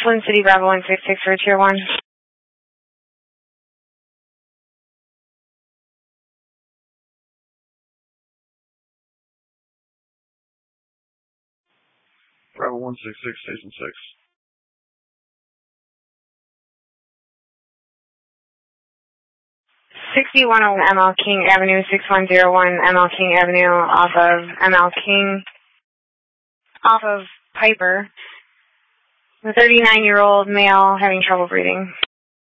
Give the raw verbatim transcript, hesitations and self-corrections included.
Flint City, Bravo one six six for Tier one. Bravo one six six, Station six. sixty-one oh M L King Avenue, six one zero one M L King Avenue, off of M L King, off of Piper. The thirty-nine-year-old male having trouble breathing.